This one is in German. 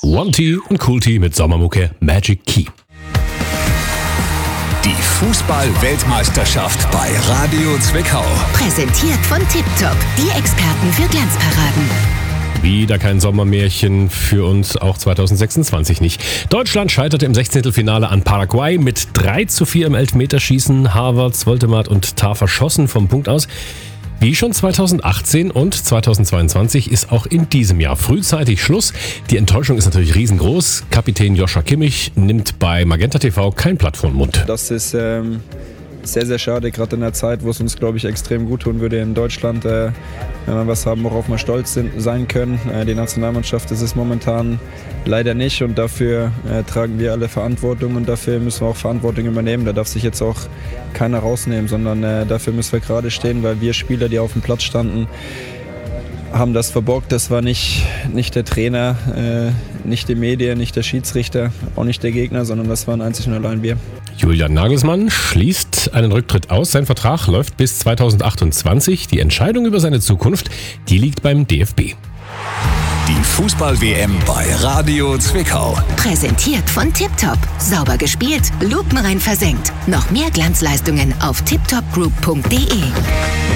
One T und Cool T mit Sommermucke Magic Key. Die Fußball-Weltmeisterschaft bei Radio Zwickau. Präsentiert von Tiptop, die Experten für Glanzparaden. Wieder kein Sommermärchen für uns, auch 2026 nicht. Deutschland scheiterte im 16. an Paraguay mit 3:4 im Elfmeterschießen. Havertz, Woltemade und Tah verschossen vom Punkt aus. Wie schon 2018 und 2022 ist auch in diesem Jahr frühzeitig Schluss. Die Enttäuschung ist natürlich riesengroß. Kapitän Joshua Kimmich nimmt bei Magenta TV kein Blatt vor den Mund. Das ist sehr, sehr schade, gerade in der Zeit, wo es uns, glaube ich, extrem gut tun würde in Deutschland, wenn wir was haben, worauf wir stolz sein können. Die Nationalmannschaft ist es momentan leider nicht und dafür tragen wir alle Verantwortung und dafür müssen wir auch Verantwortung übernehmen. Da darf sich jetzt auch keiner rausnehmen, sondern dafür müssen wir gerade stehen, weil wir Spieler, die auf dem Platz standen, haben das verbockt. Das war nicht der Trainer, nicht die Medien, nicht der Schiedsrichter, auch nicht der Gegner, sondern das waren einzig und allein wir. Julian Nagelsmann schließt einen Rücktritt aus. Sein Vertrag läuft bis 2028. Die Entscheidung über seine Zukunft, die liegt beim DFB. Die Fußball-WM bei Radio Zwickau. Präsentiert von Tiptop. Sauber gespielt, lupenrein versenkt. Noch mehr Glanzleistungen auf tiptopgroup.de.